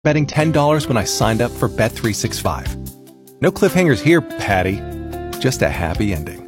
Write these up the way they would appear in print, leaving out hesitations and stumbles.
Betting $10 when I signed up for Bet365. No cliffhangers here, Patty. Just a happy ending.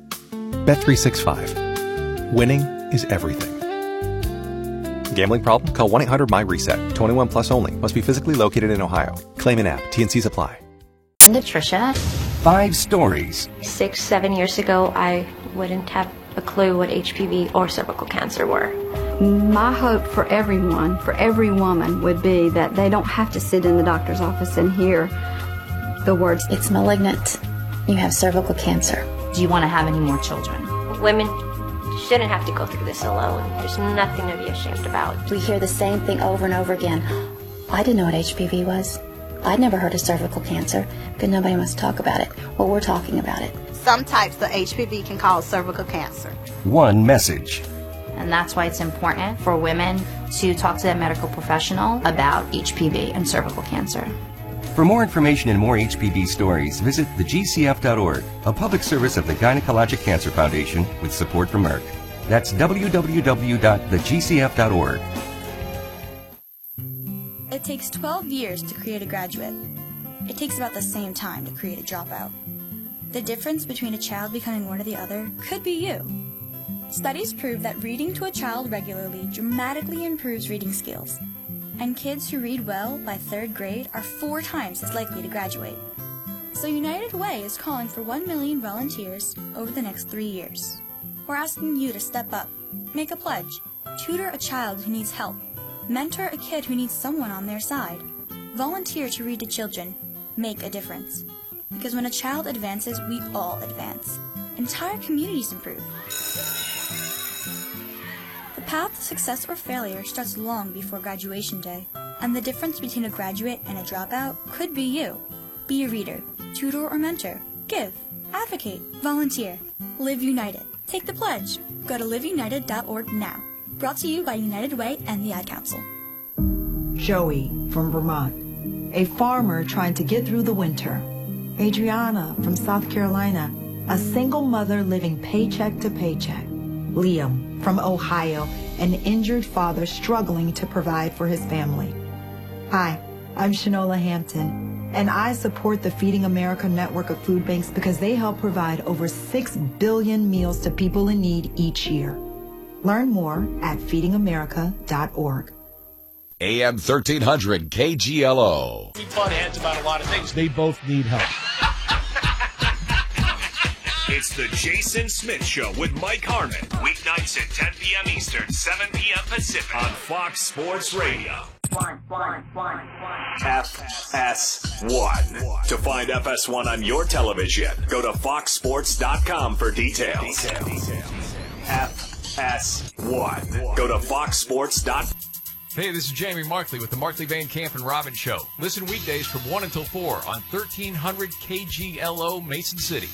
Bet365. Winning is everything. Gambling problem? Call 1-800-MY-RESET. 21 plus only. Must be physically located in Ohio. Claim in app. T&Cs apply. And Tricia. 5 stories. 6-7 years ago, I wouldn't have a clue what HPV or cervical cancer were. My hope for everyone, for every woman, would be that they don't have to sit in the doctor's office and hear the words, "It's malignant. You have cervical cancer. Do you want to have any more children?" Women shouldn't have to go through this alone. There's nothing to be ashamed about. We hear the same thing over and over again. I didn't know what HPV was. I'd never heard of cervical cancer, but nobody wants to talk about it. Well, we're talking about it. Some types of HPV can cause cervical cancer. One message. And that's why it's important for women to talk to their medical professional about HPV and cervical cancer. For more information and more HPV stories, visit thegcf.org, a public service of the Gynecologic Cancer Foundation with support from Merck. That's www.thegcf.org. It takes 12 years to create a graduate. It takes about the same time to create a dropout. The difference between a child becoming one or the other could be you. Studies prove that reading to a child regularly dramatically improves reading skills, and kids who read well by 3rd grade are 4 times as likely to graduate. So United Way is calling for 1 million volunteers over the next 3 years. We're asking you to step up, make a pledge, tutor a child who needs help, mentor a kid who needs someone on their side, volunteer to read to children, make a difference. Because when a child advances, we all advance. Entire communities improve. The path to success or failure starts long before graduation day, and the difference between a graduate and a dropout could be you. Be a reader, tutor or mentor, give, advocate, volunteer, live united. Take the pledge. Go to liveunited.org now. Brought to you by United Way and the Ad Council. Joey from Vermont, a farmer trying to get through the winter. Adriana from South Carolina, a single mother living paycheck to paycheck. Liam from Ohio, an injured father struggling to provide for his family. Hi, I'm Shanola Hampton, and I support the Feeding America network of food banks because they help provide over 6 billion meals to people in need each year. Learn more at feedingamerica.org. AM 1300 KGLO. We butt heads about a lot of things. They both need help. It's the Jason Smith Show with Mike Harmon. Weeknights at 10 p.m. Eastern, 7 p.m. Pacific on Fox Sports Radio. FS1. To find FS1 on your television, go to foxsports.com for details. FS1. Go to foxsports.com. Hey, this is Jamie Markley with the Markley Van Camp and Robbins Show. Listen weekdays from 1 until 4 on 1300 KGLO Mason City.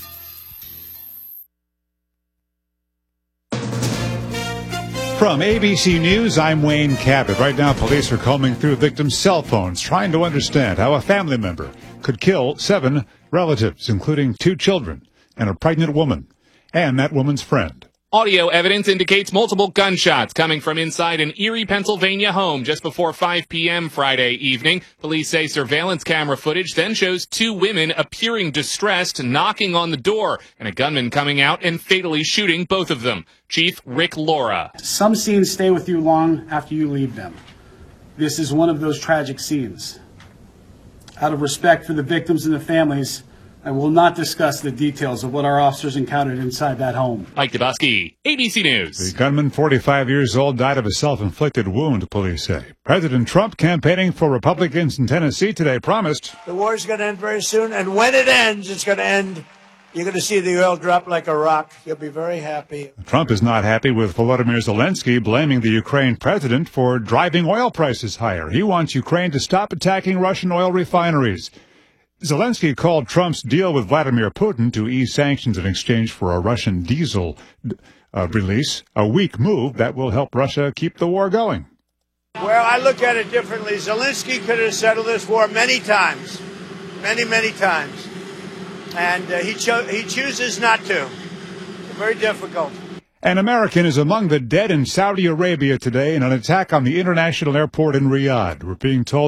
From ABC News, I'm Wayne Cabot. Right now, police are combing through victims' cell phones, trying to understand how a family member could kill 7 relatives, including 2 children and a pregnant woman, and that woman's friend. Audio evidence indicates multiple gunshots coming from inside an Erie, Pennsylvania home just before 5 p.m. Friday evening. Police say surveillance camera footage then shows 2 women appearing distressed, knocking on the door, and a gunman coming out and fatally shooting both of them. Chief Rick Laura. Some scenes stay with you long after you leave them. This is one of those tragic scenes. Out of respect for the victims and the families, I will not discuss the details of what our officers encountered inside that home. Mike Dubusky, ABC News. The gunman, 45 years old, died of a self-inflicted wound, police say. President Trump, campaigning for Republicans in Tennessee today, promised the war's going to end very soon, and when it ends, it's going to end. You're going to see the oil drop like a rock. You'll be very happy. Trump is not happy with Volodymyr Zelensky blaming the Ukraine president for driving oil prices higher. He wants Ukraine to stop attacking Russian oil refineries. Zelensky called Trump's deal with Vladimir Putin to ease sanctions in exchange for a Russian diesel release a weak move that will help Russia keep the war going. Well, I look at it differently. Zelensky could have settled this war many times, many times. And he chooses not to. It's very difficult. An American is among the dead in Saudi Arabia today in an attack on the international airport in Riyadh. We're being told that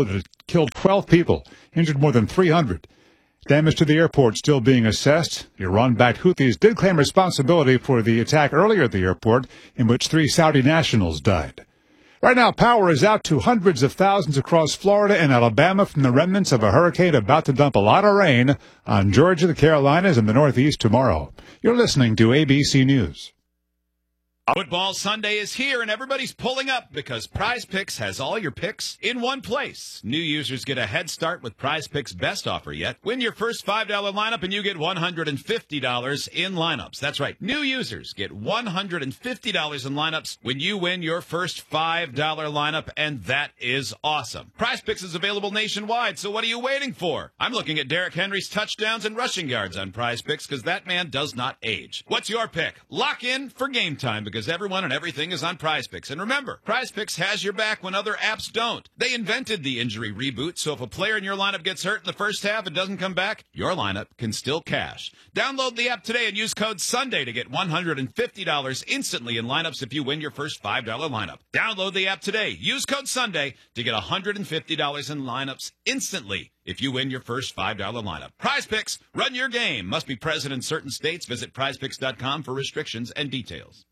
killed 12 people, injured more than 300. Damage to the airport still being assessed. Iran-backed Houthis did claim responsibility for the attack earlier at the airport, in which 3 Saudi nationals died. Right now, power is out to hundreds of thousands across Florida and Alabama from the remnants of a hurricane about to dump a lot of rain on Georgia, the Carolinas, and the Northeast tomorrow. You're listening to ABC News. Football Sunday is here, and everybody's pulling up because Prize Picks has all your picks in one place. New users get a head start with Prize Picks' best offer yet. Win your first $5 lineup, and you get $150 in lineups. That's right. New users get $150 in lineups when you win your first $5 lineup, and that is awesome. Prize Picks is available nationwide, so what are you waiting for? I'm looking at Derrick Henry's touchdowns and rushing yards on Prize Picks because that man does not age. What's your pick? Lock in for game time, because everyone and everything is on Prize Picks. And remember, Prize Picks has your back when other apps don't. They invented the injury reboot, so if a player in your lineup gets hurt in the first half and doesn't come back, your lineup can still cash. Download the app today and use code SUNDAY to get $150 instantly in lineups if you win your first $5 lineup. Download the app today. Use code SUNDAY to get $150 in lineups instantly if you win your first $5 lineup. Prize Picks, run your game. Must be present in certain states. Visit prizepicks.com for restrictions and details.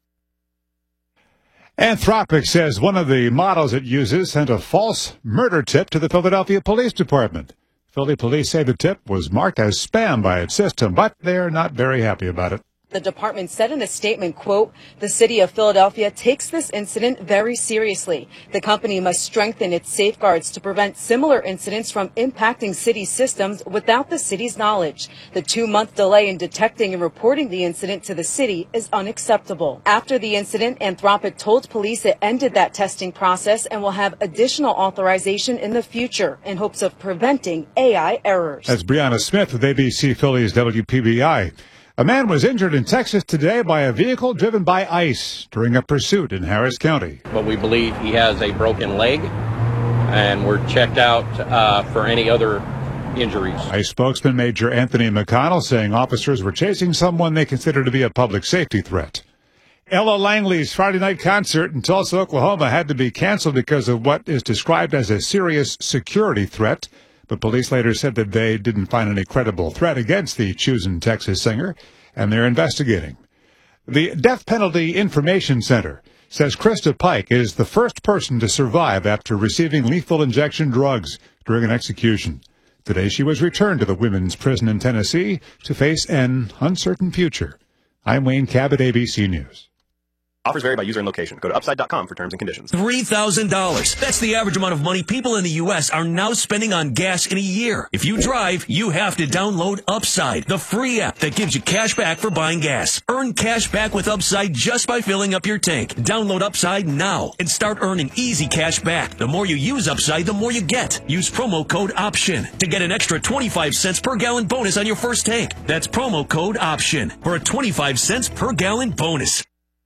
Anthropic says one of the models it uses sent a false murder tip to the Philadelphia Police Department. Philly police say the tip was marked as spam by its system, but they're not very happy about it. The department said in a statement, quote, "The city of Philadelphia takes this incident very seriously. The company must strengthen its safeguards to prevent similar incidents from impacting city systems without the city's knowledge. The 2-month delay in detecting and reporting the incident to the city is unacceptable." After the incident, Anthropic told police it ended that testing process and will have additional authorization in the future in hopes of preventing AI errors. That's Brianna Smith with ABC Philly's WPBI. A man was injured in Texas today by a vehicle driven by ICE during a pursuit in Harris County. But we believe he has a broken leg, and we're checked out for any other injuries. ICE spokesman Major Anthony McConnell saying officers were chasing someone they consider to be a public safety threat. Ella Langley's Friday night concert in Tulsa, Oklahoma had to be canceled because of what is described as a serious security threat. But police later said that they didn't find any credible threat against the chosen Texas singer, and they're investigating. The Death Penalty Information Center says Krista Pike is the first person to survive after receiving lethal injection drugs during an execution. Today she was returned to the women's prison in Tennessee to face an uncertain future. I'm Wayne Cabot, ABC News. Offers vary by user and location. Go to upside.com for terms and conditions. $3,000. That's the average amount of money people in the U.S. are now spending on gas in a year. If you drive, you have to download Upside, the free app that gives you cash back for buying gas. Earn cash back with Upside just by filling up your tank. Download Upside now and start earning easy cash back. The more you use Upside, the more you get. Use promo code OPTION to get an extra 25 cents per gallon bonus on your first tank. That's promo code OPTION for a 25 cents per gallon bonus.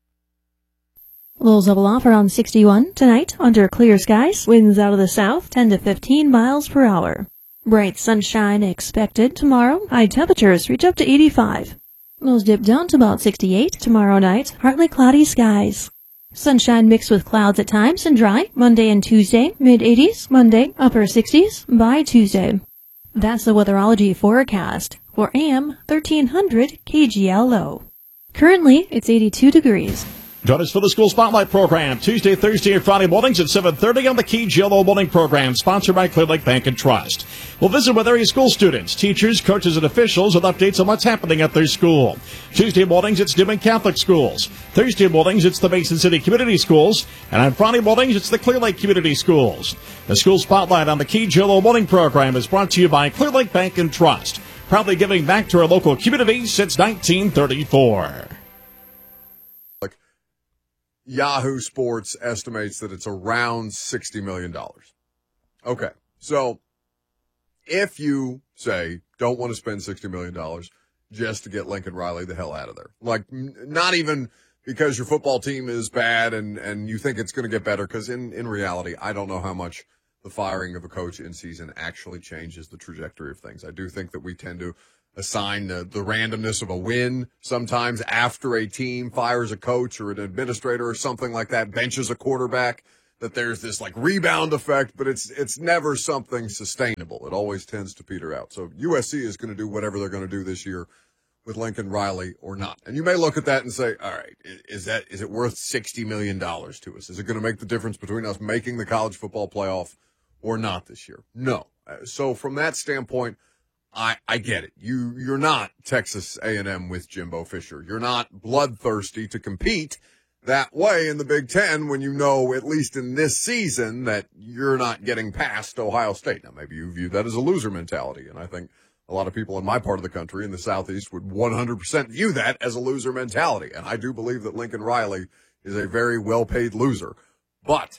Low level off around 61 tonight under clear skies. Winds out of the south 10 to 15 miles per hour. Bright sunshine expected tomorrow. High temperatures reach up to 85. Lows dip down to about 68 tomorrow night. Partly cloudy skies. Sunshine mixed with clouds at times and dry. Monday and Tuesday, mid-80s. Monday, upper 60s by Tuesday. That's the weatherology forecast for AM 1300 KGLO. Currently, it's 82 degrees. Join us for the School Spotlight program Tuesday, Thursday, and Friday mornings at 7:30 on the KGLO Morning Program, sponsored by Clear Lake Bank and Trust. We'll visit with area school students, teachers, coaches, and officials with updates on what's happening at their school. Tuesday mornings, it's Newman Catholic Schools. Thursday mornings, it's the Mason City Community Schools. And on Friday mornings, it's the Clear Lake Community Schools. The School Spotlight on the KGLO Morning Program is brought to you by Clear Lake Bank and Trust, proudly giving back to our local community since 1934. Yahoo Sports estimates that it's around $60 million. Okay, so if you, say, don't want to spend $60 million just to get Lincoln Riley the hell out of there, like not even because your football team is bad and you think it's going to get better, because in reality, I don't know how much the firing of a coach in season actually changes the trajectory of things. I do think that we tend to assign the randomness of a win sometimes after a team fires a coach or an administrator or something like that, benches a quarterback, that there's this like rebound effect, but it's never something sustainable. It always tends to peter out. So USC is going to do whatever they're going to do this year with Lincoln Riley or not. And you may look at that and say, all right, is it worth $60 million to us? Is it going to make the difference between us making the college football playoff or not this year? No. So from that standpoint, I get it. You're not Texas A&M with Jimbo Fisher. You're not bloodthirsty to compete that way in the Big Ten when you know, at least in this season, that you're not getting past Ohio State. Now, maybe you view that as a loser mentality, and I think a lot of people in my part of the country, in the Southeast, would 100% view that as a loser mentality, and I do believe that Lincoln Riley is a very well-paid loser. But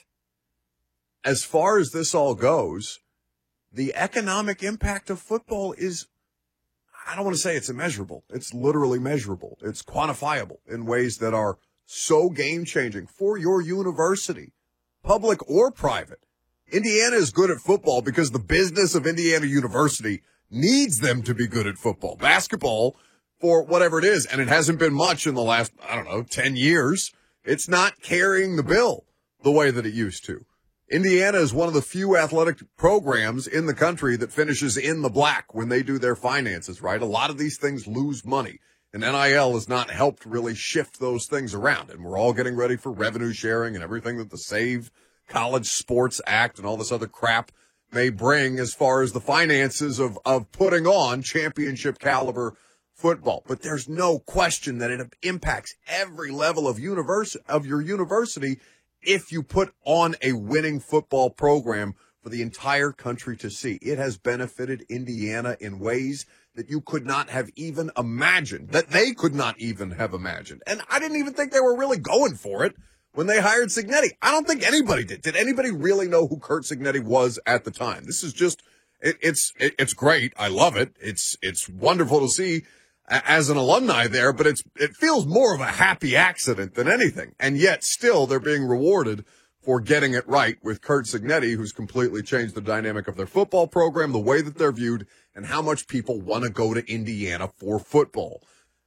as far as this all goes, the economic impact of football is, I don't want to say it's immeasurable. It's literally measurable. It's quantifiable in ways that are so game-changing for your university, public or private. Indiana is good at football because the business of Indiana University needs them to be good at football. Basketball, for whatever it is, and it hasn't been much in the last, 10 years, it's not carrying the bill the way that it used to. Indiana is one of the few athletic programs in the country that finishes in the black when they do their finances, right? A lot of these things lose money. And NIL has not helped really shift those things around. And we're all getting ready for revenue sharing and everything that the Save College Sports Act and all this other crap may bring as far as the finances of putting on championship caliber football. But there's no question that it impacts every level of your university if you put on a winning football program for the entire country to see. It has benefited Indiana in ways that you could not have even imagined, that they could not even have imagined. And I didn't even think they were really going for it when they hired Cignetti. I don't think anybody did. Did anybody really know who Curt Cignetti was at the time? This is just, it's great. I love it. It's wonderful to see as an alumni there, but it feels more of a happy accident than anything. And yet still they're being rewarded for getting it right with Curt Cignetti, who's completely changed the dynamic of their football program, the way that they're viewed, and how much people want to go to Indiana for football.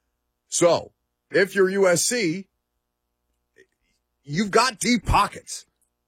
So, if you're USC, you've got deep pockets.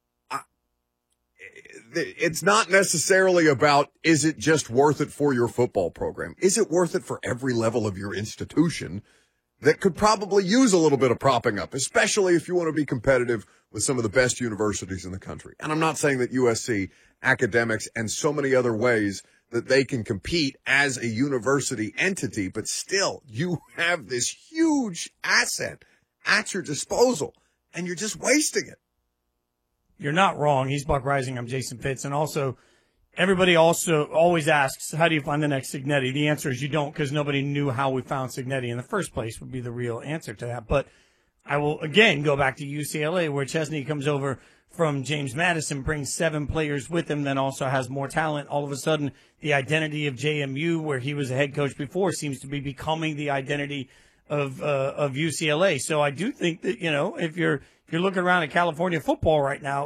It's not necessarily about, is it just worth it for your football program? Is it worth it for every level of your institution that could probably use a little bit of propping up, especially if you want to be competitive with some of the best universities in the country? And I'm not saying that USC, academics, and so many other ways that they can compete as a university entity, but still, you have this huge asset at your disposal, and you're just wasting it. You're not wrong. He's Buck Rising. I'm Jason Fitz. And also, everybody also always asks, how do you find the next Cignetti? The answer is you don't, because nobody knew how we found Cignetti in the first place would be the real answer to that. But I will, again, go back to UCLA, where Chesney comes over from James Madison, brings 7 players with him, then also has more talent. All of a sudden, the identity of JMU, where he was a head coach before, seems to be becoming the identity of UCLA. So I do think that, if you're looking around at California football right now,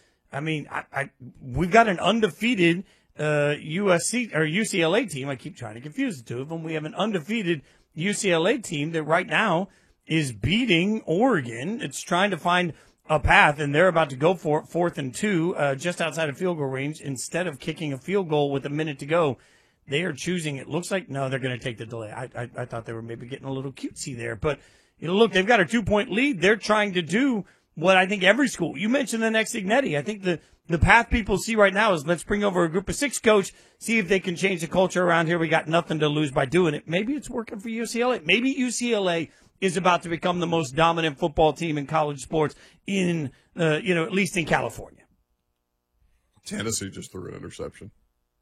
we've got an undefeated USC or UCLA team. I keep trying to confuse the two of them. We have an undefeated UCLA team that right now is beating Oregon. It's trying to find a path, and they're about to go for it, 4th and 2, just outside of field goal range. Instead of kicking a field goal with a minute to go, they are choosing, it looks like, no, they're going to take the delay. I thought they were maybe getting a little cutesy there. But, look, they've got a 2-point lead. They're trying to do what I think every school. You mentioned the next Cignetti. I think the path people see right now is let's bring over a group of 6 coach, see if they can change the culture around here. We got nothing to lose by doing it. Maybe it's working for UCLA. Maybe UCLA is about to become the most dominant football team in college sports in, at least in California. Tennessee just threw an interception.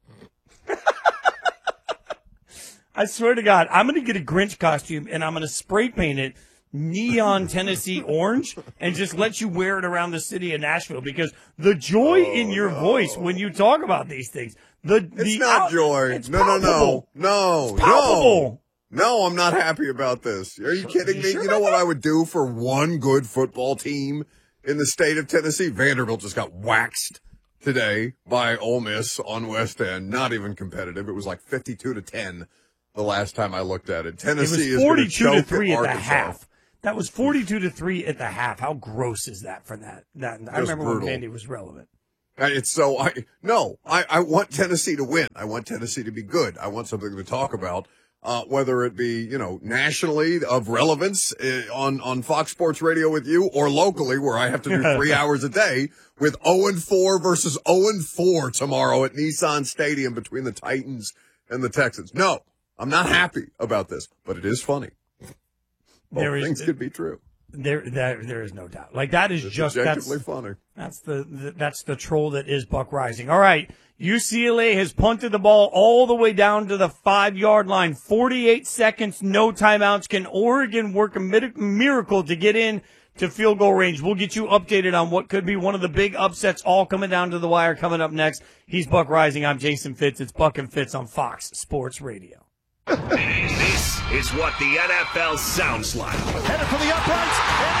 I swear to God, I'm going to get a Grinch costume and I'm going to spray paint it neon Tennessee orange and just let you wear it around the city of Nashville, because the joy in your voice when you talk about these things, it's not joy. It's No. It's palpable. No, I'm not happy about this. Are you kidding me? You know what I would do for one good football team in the state of Tennessee? Vanderbilt just got waxed today by Ole Miss on West End. Not even competitive. It was like 52-10 the last time I looked at it. Tennessee is 42-3 at the half. That was 42-3 at the half. How gross is that for that? I remember brutal. when Vandy was relevant. It's so I want Tennessee to win. I want Tennessee to be good. I want something to talk about, whether it be, nationally of relevance on Fox Sports Radio with you, or locally where I have to do 3 hours a day with 0-4 versus 0-4 tomorrow at Nissan Stadium between the Titans and the Texans. No, I'm not happy about this, but it is funny. Things could be true. There is no doubt. Like, that is objectively funny. That's the troll that is Buck Rising. All right, UCLA has punted the ball all the way down to the 5-yard line. 48 seconds, no timeouts. Can Oregon work a miracle to get in to field goal range? We'll get you updated on what could be one of the big upsets, all coming down to the wire. Coming up next, he's Buck Rising. I'm Jason Fitz. It's Buck and Fitz on Fox Sports Radio. This is what the NFL sounds like. Headed for the uprights,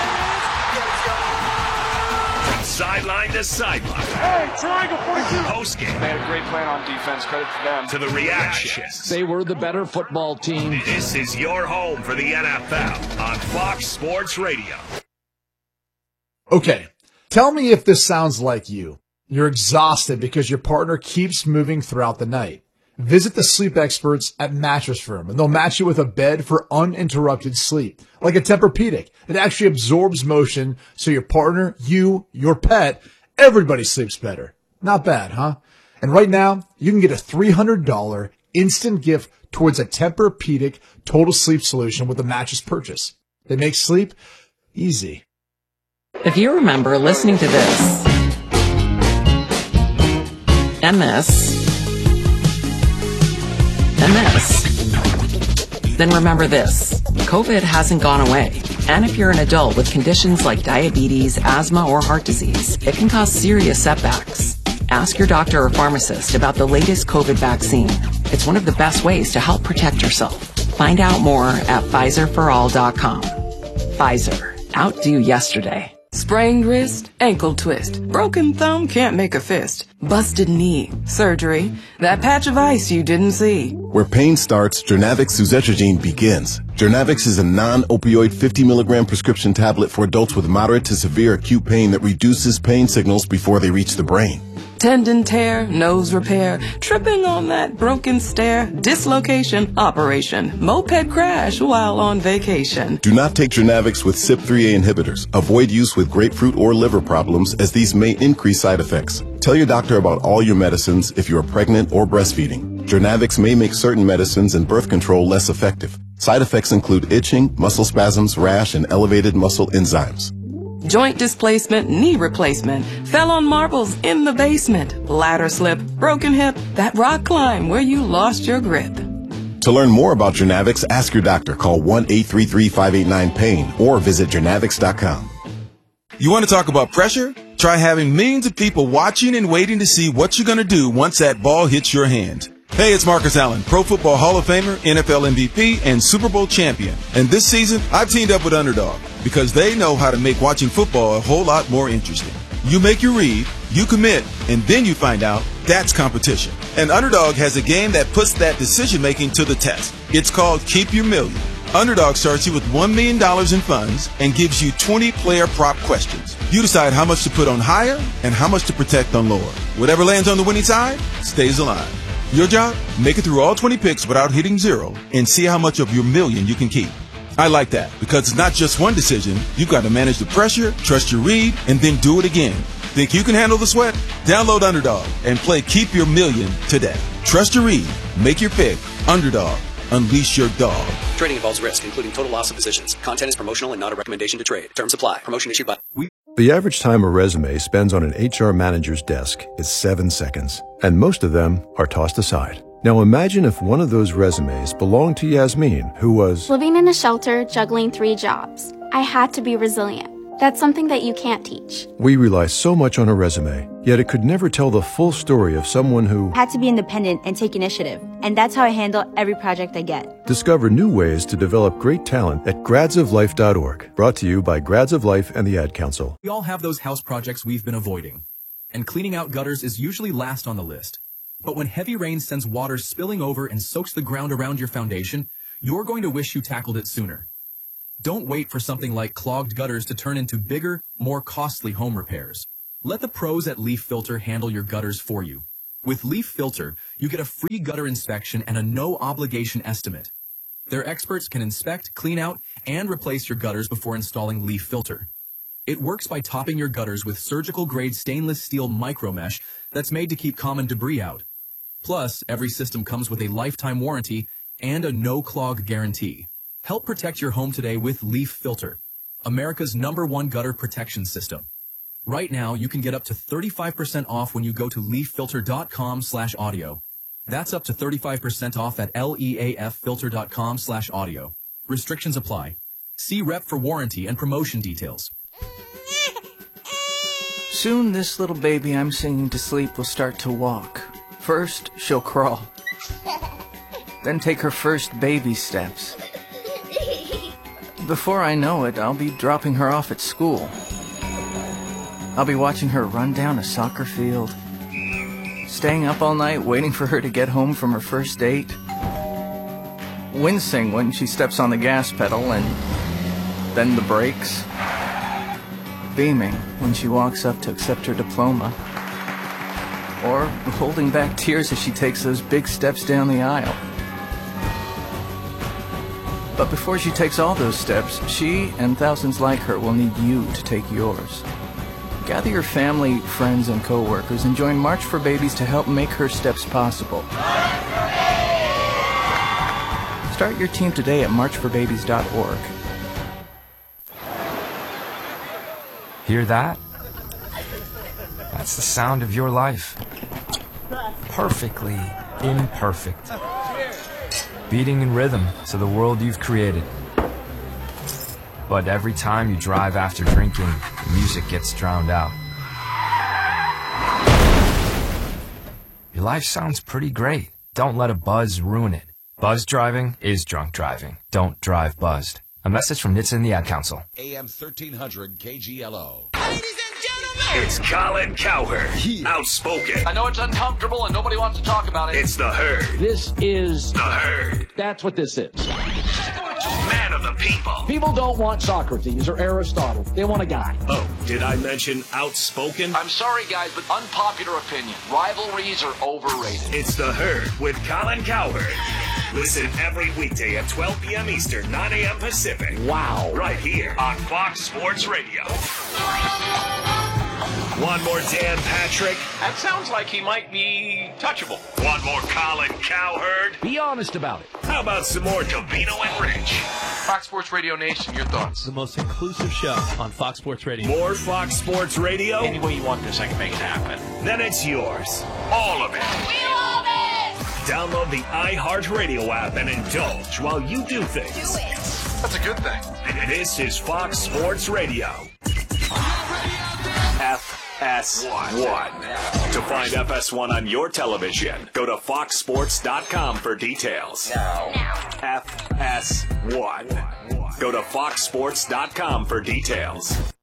and From sideline to sideline. Hey, triangle 42. Postgame. They had a great plan on defense. Credit to them. To the reactions. They were the better football team. This is your home for the NFL on Fox Sports Radio. Okay, tell me if this sounds like you. You're exhausted because your partner keeps moving throughout the night. Visit the sleep experts at Mattress Firm, and they'll match you with a bed for uninterrupted sleep. Like a Tempur-Pedic. It actually absorbs motion so your partner, you, your pet, everybody sleeps better. Not bad, huh? And right now, you can get a $300 instant gift towards a Tempur-Pedic total sleep solution with a mattress purchase. They make sleep easy. If you remember listening to this, MS, then remember this. COVID hasn't gone away. And if you're an adult with conditions like diabetes, asthma, or heart disease, it can cause serious setbacks. Ask your doctor or pharmacist about the latest COVID vaccine. It's one of the best ways to help protect yourself. Find out more at PfizerForAll.com. Pfizer. Outdo yesterday. Sprained wrist, ankle twist, broken thumb, can't make a fist, busted knee, surgery, that patch of ice you didn't see. Where pain starts, Jernavix suzetrigine begins. Jernavix is a non-opioid 50 milligram prescription tablet for adults with moderate to severe acute pain that reduces pain signals before they reach the brain. Tendon tear, nose repair, tripping on that broken stair, dislocation, operation, moped crash while on vacation. Do not take Jernavix with CYP3A inhibitors. Avoid use with grapefruit or liver problems, as these may increase side effects. Tell your doctor about all your medicines if you are pregnant or breastfeeding. Jernavix may make certain medicines and birth control less effective. Side effects include itching, muscle spasms, rash, and elevated muscle enzymes. Joint displacement, knee replacement, fell on marbles in the basement, ladder slip, broken hip, that rock climb where you lost your grip. To learn more about Jernavix, ask your doctor. Call 1-833-589-PAIN or visit Jernavix.com. You want to talk about pressure? Try having millions of people watching and waiting to see what you're going to do once that ball hits your hand. Hey, it's Marcus Allen, Pro Football Hall of Famer, NFL MVP, and Super Bowl champion. And this season, I've teamed up with Underdog because they know how to make watching football a whole lot more interesting. You make your read, you commit, and then you find out that's competition. And Underdog has a game that puts that decision-making to the test. It's called Keep Your Million. Underdog starts you with $1 million in funds and gives you 20 player prop questions. You decide how much to put on higher and how much to protect on lower. Whatever lands on the winning side stays alive. Your job? Make it through all 20 picks without hitting zero and see how much of your million you can keep. I like that because it's not just one decision. You've got to manage the pressure, trust your read, and then do it again. Think you can handle the sweat? Download Underdog and play Keep Your Million today. Trust your read. Make your pick. Underdog. Unleash your dog. Trading involves risk, including total loss of positions. Content is promotional and not a recommendation to trade. Terms apply. Promotion issued by... The average time a resume spends on an HR manager's desk is 7 seconds, and most of them are tossed aside. Now imagine if one of those resumes belonged to Yasmin, who was living in a shelter, juggling 3 jobs. I had to be resilient. That's something that you can't teach. We rely so much on a resume, yet it could never tell the full story of someone who had to be independent and take initiative. And that's how I handle every project I get. Discover new ways to develop great talent at gradsoflife.org. Brought to you by Grads of Life and the Ad Council. We all have those house projects we've been avoiding. And cleaning out gutters is usually last on the list. But when heavy rain sends water spilling over and soaks the ground around your foundation, you're going to wish you tackled it sooner. Don't wait for something like clogged gutters to turn into bigger, more costly home repairs. Let the pros at Leaf Filter handle your gutters for you. With Leaf Filter, you get a free gutter inspection and a no-obligation estimate. Their experts can inspect, clean out, and replace your gutters before installing Leaf Filter. It works by topping your gutters with surgical-grade stainless steel micromesh that's made to keep common debris out. Plus, every system comes with a lifetime warranty and a no-clog guarantee. Help protect your home today with Leaf Filter, America's #1 gutter protection system. Right now, you can get up to 35% off when you go to leaffilter.com/audio. That's up to 35% off at leaffilter.com/audio. Restrictions apply. See rep for warranty and promotion details. Soon this little baby I'm singing to sleep will start to walk. First, she'll crawl. Then take her first baby steps. Before I know it, I'll be dropping her off at school. I'll be watching her run down a soccer field, staying up all night waiting for her to get home from her first date, wincing when she steps on the gas pedal and then the brakes, beaming when she walks up to accept her diploma, or holding back tears as she takes those big steps down the aisle. But before she takes all those steps, she and thousands like her will need you to take yours. Gather your family, friends, and co-workers and join March for Babies to help make her steps possible. Start your team today at marchforbabies.org. Hear that? That's the sound of your life. Perfectly imperfect. Beating in rhythm to the world you've created. But every time you drive after drinking, the music gets drowned out. Your life sounds pretty great. Don't let a buzz ruin it. Buzz driving is drunk driving. Don't drive buzzed. A message from NHTSA and the Ad Council. AM 1300 KGLO. It's Colin Cowherd, outspoken. I know it's uncomfortable and nobody wants to talk about it. It's the Herd. This is the Herd. That's what this is. Man of the people. People don't want Socrates or Aristotle. They want a guy. Oh, did I mention outspoken? I'm sorry, guys, but unpopular opinion. Rivalries are overrated. It's the Herd with Colin Cowherd. Listen every weekday at 12 p.m. Eastern, 9 a.m. Pacific. Wow. Right here on Fox Sports Radio. One more Dan Patrick. That sounds like he might be touchable. One more Colin Cowherd. Be honest about it. How about some more Covino and Rich? Fox Sports Radio Nation, your thoughts? The most inclusive show on Fox Sports Radio. More Fox Sports Radio? Any way you want this, I can make it happen. Then it's yours. All of it. We love it! Download the iHeartRadio app and indulge while you do things. Do it. That's a good thing. This is Fox Sports Radio. FS1. To find FS1 on your television, go to foxsports.com for details. Now. FS1. Go to foxsports.com for details.